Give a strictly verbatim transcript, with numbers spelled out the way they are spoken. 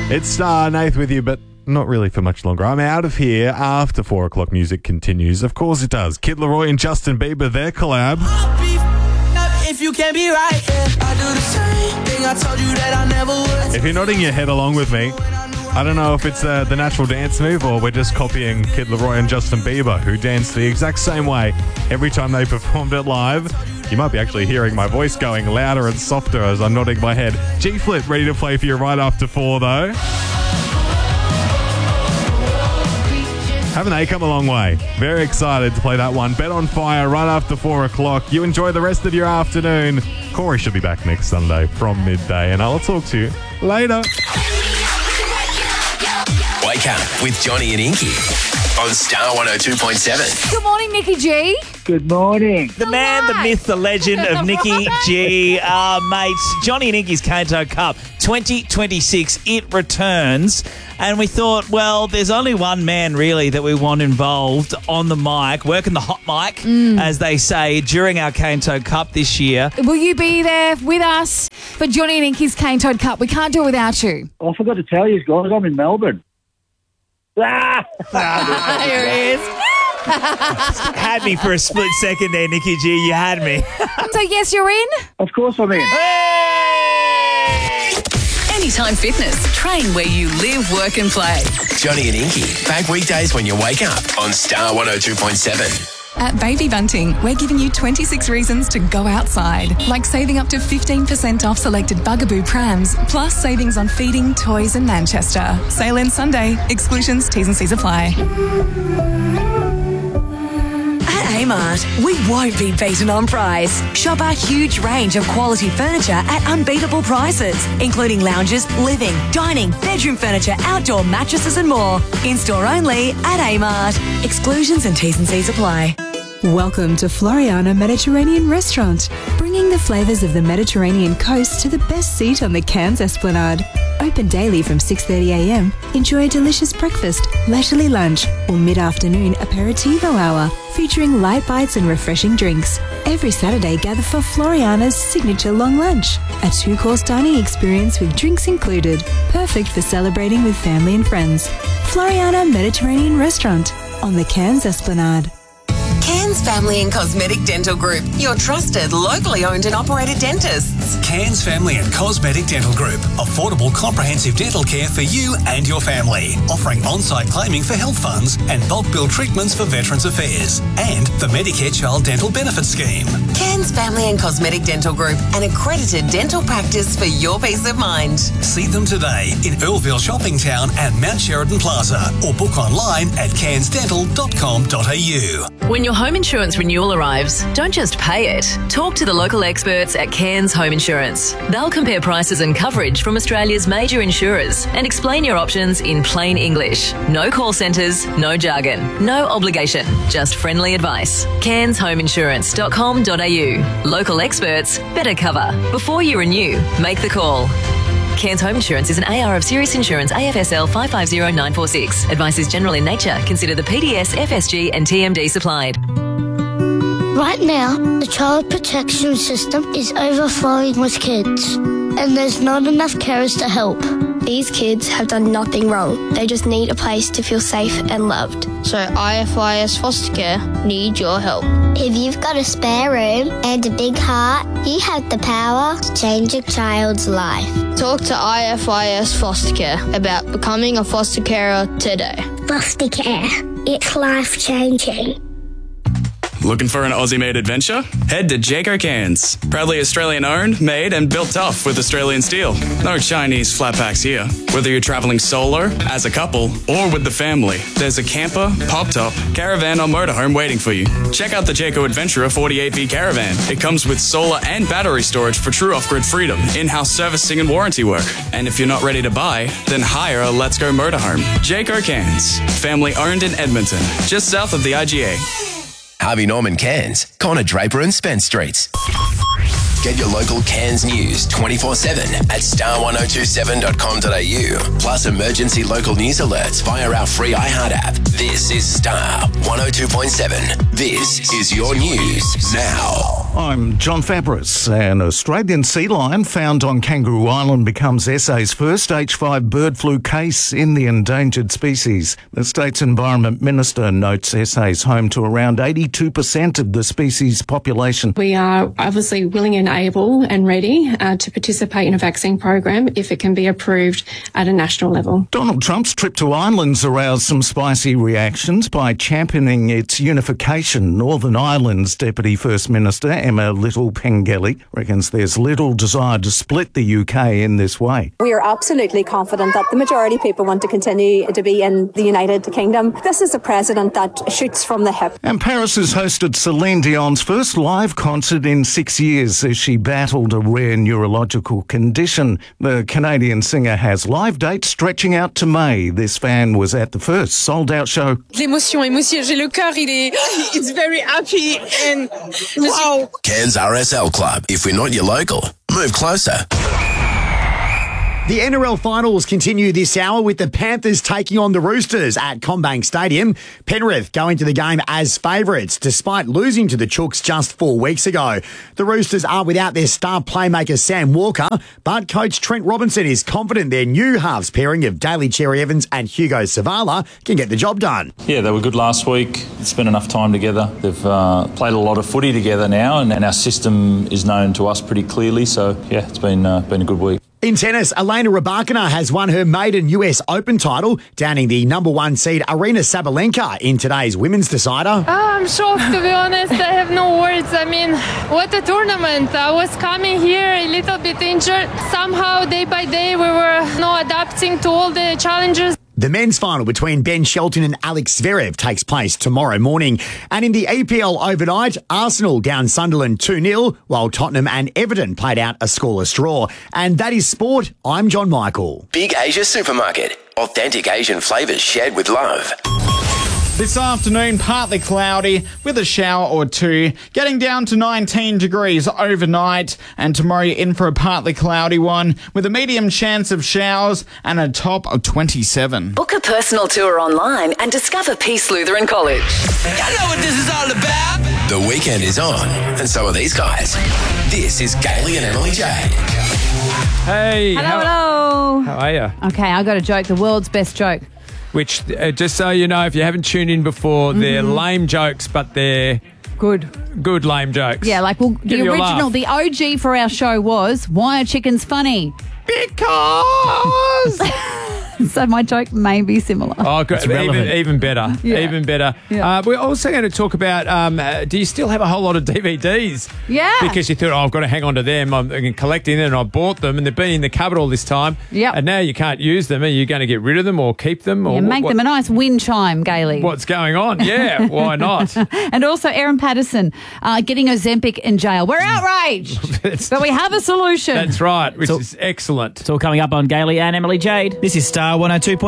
It's Star, Nath with you, but not really for much longer. I'm out of here after four o'clock. Music continues. Of course it does. Kid Laroi and Justin Bieber, their collab. If you can't be right, I do the same thing. I told you that I never would. If you're nodding your head along with me, I don't know if it's uh, the natural dance move or we're just copying Kid Laroi and Justin Bieber, who danced the exact same way every time they performed it live. You might be actually hearing my voice going louder and softer as I'm nodding my head. G-Flip ready to play for you right after four, though. Haven't they come a long way? Very excited to play that one. Bet on Fire right after four o'clock. You enjoy the rest of your afternoon. Corey should be back next Sunday from midday, and I'll talk to you later. Wake up with Johnny and Inky on Star one oh two point seven. Good morning, Nikki G. Good morning. The man, the myth, the legend of Nikki G. Uh, mates, Johnny and Inky's Kanto Cup twenty twenty-six, it returns. And we thought, well, there's only one man really that we want involved on the mic, working the hot mic, mm. as they say, during our Kanto Cup this year. Will you be there with us for Johnny and Inky's Kanto Cup? We can't do it without you. I forgot to tell you guys, I'm in Melbourne. Ah! Here he is. Had me for a split second there, Nikki G. You had me. So, yes, you're in? Of course I'm in. Hey! Anytime Fitness. Train where you live, work and play. Johnny and Inky, back weekdays when you wake up on Star one oh two point seven. At Baby Bunting, we're giving you twenty-six reasons to go outside, like saving up to fifteen percent off selected Bugaboo prams, plus savings on feeding, toys and Manchester. Sale ends Sunday. Exclusions, T's and C's apply. At Amart, we won't be beaten on price. Shop our huge range of quality furniture at unbeatable prices, including lounges, living, dining, bedroom furniture, outdoor mattresses and more. In-store only at Amart. Exclusions and T's and C's apply. Welcome to Floriana Mediterranean Restaurant, bringing the flavours of the Mediterranean coast to the best seat on the Cairns Esplanade. Open daily from six thirty a m. Enjoy a delicious breakfast, leisurely lunch, or mid-afternoon aperitivo hour, featuring light bites and refreshing drinks. Every Saturday, gather for Floriana's signature long lunch, a two-course dining experience with drinks included, perfect for celebrating with family and friends. Floriana Mediterranean Restaurant on the Cairns Esplanade. Cairns Family and Cosmetic Dental Group, your trusted, locally owned and operated dentists. Cairns Family and Cosmetic Dental Group, affordable comprehensive dental care for you and your family, offering on-site claiming for health funds and bulk bill treatments for Veterans Affairs, and the Medicare Child Dental Benefit Scheme. Cairns Family and Cosmetic Dental Group, an accredited dental practice for your peace of mind. See them today in Earlville Shopping Town at Mount Sheridan Plaza, or book online at cairns dental dot com dot a u. When your home insurance renewal arrives, don't just pay it. Talk to the local experts at Cairns Home Insurance. They'll compare prices and coverage from Australia's major insurers and explain your options in plain English. No call centres, no jargon, no obligation, just friendly advice. cairns home insurance dot com dot a u. Local experts, better cover. Before you renew, make the call. Cairns Home Insurance is an A R of Serious Insurance A F S L five five zero nine four six. Advice is general in nature. Consider the P D S, F S G and T M D supplied. Right now, the child protection system is overflowing with kids, and there's not enough carers to help. These kids have done nothing wrong. They just need a place to feel safe and loved. So I F I S Foster Care need your help. If you've got a spare room and a big heart, you have the power to change a child's life. Talk to I F I S Foster Care about becoming a foster carer today. Foster Care. It's life-changing. Looking for an Aussie-made adventure? Head to Jayco Cairns. Proudly Australian-owned, made and built tough with Australian steel. No Chinese flat packs here. Whether you're travelling solo, as a couple, or with the family, there's a camper, pop-top, caravan or motorhome waiting for you. Check out the Jayco Adventurer forty-eight V Caravan. It comes with solar and battery storage for true off-grid freedom, in-house servicing and warranty work. And if you're not ready to buy, then hire a Let's Go motorhome. Jayco Cairns. Family-owned in Edmonton, just south of the I G A. Harvey Norman Cairns, Connor Draper and Spence Streets. Get your local Cairns news twenty-four seven at star one oh two seven dot com dot a u. Plus emergency local news alerts via our free iHeart app. This is Star one oh two point seven. This is your news now. I'm John Fabris. An Australian sea lion found on Kangaroo Island becomes S A's first H five bird flu case in the endangered species. The state's Environment Minister notes S A's home to around eighty-two percent of the species population. We are obviously willing and able and ready uh, to participate in a vaccine program if it can be approved at a national level. Donald Trump's trip to Ireland's aroused some spicy reactions by championing its unification. Northern Ireland's Deputy First Minister Emma Little-Pengelly reckons there's little desire to split the U K in this way. We are absolutely confident that the majority of people want to continue to be in the United Kingdom. This is a president that shoots from the hip. And Paris has hosted Celine Dion's first live concert in six years as she battled a rare neurological condition. The Canadian singer has live dates stretching out to May. This fan was at the first sold-out show. L'émotion, émotion. J'ai le cœur, il est, it's very happy and wow. Cairns R S L Club. If we're not your local, move closer. The N R L finals continue this hour with the Panthers taking on the Roosters at CommBank Stadium. Penrith going to the game as favourites despite losing to the Chooks just four weeks ago. The Roosters are without their star playmaker Sam Walker, but coach Trent Robinson is confident their new halves pairing of Daly Cherry Evans and Hugo Savala can get the job done. Yeah, they were good last week. Spent enough time together. They've uh, played a lot of footy together now, and, and our system is known to us pretty clearly. So yeah, it's been uh, been a good week. In tennis, Elena Rybakina has won her maiden U S Open title, downing the number one seed Arina Sabalenka in today's women's decider. Oh, I'm shocked, to be honest. I have no words. I mean, what a tournament. I was coming here a little bit injured. Somehow, day by day, we were you know, adapting to all the challenges. The men's final between Ben Shelton and Alex Zverev takes place tomorrow morning. And in the E P L overnight, Arsenal down Sunderland two nil, while Tottenham and Everton played out a scoreless draw. And that is sport. I'm John Michael. Big Asia Supermarket. Authentic Asian flavours shared with love. This afternoon, partly cloudy with a shower or two, getting down to nineteen degrees overnight, and tomorrow you're in for a partly cloudy one with a medium chance of showers and a top of twenty-seven. Book a personal tour online and discover Peace Lutheran College. You know what this is all about. The weekend is on, and so are these guys. This is Gailey and Emily Jade. Hey. Hello, how, hello. How are you? Okay, I got a joke, the world's best joke. Which, uh, just so you know, if you haven't tuned in before, mm-hmm. they're lame jokes, but they're good. Good lame jokes. Yeah, like well, Give the original, the O G for our show was, why are chickens funny? Because... So my joke may be similar. Oh, good. Even, even better. Yeah. Even better. Yeah. Uh, we're also going to talk about, um, uh, do you still have a whole lot of D V Ds? Yeah. Because you thought, oh, I've got to hang on to them. I'm collecting them, and I bought them, and they've been in the cupboard all this time. Yep. And now you can't use them. Are you going to get rid of them or keep them? Or yeah, make what, them a nice wind chime, Gailey. What's going on? Yeah, why not? And also Erin Patterson uh, getting Ozempic in jail. We're outraged, but we have a solution. That's right, which all, is excellent. It's all coming up on Gailey and Emily Jade. This is Star one oh two point